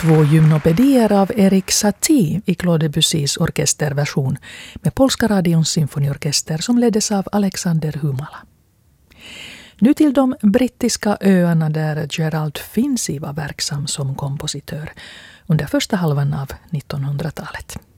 2 gymnopedier av Erik Satie i Claude Debussys orkesterversion med Polska radions symfoniorkester som leddes av Alexander Humala. Nu till de brittiska öarna där Gerald Finzi var verksam som kompositör under första halvan av 1900-talet.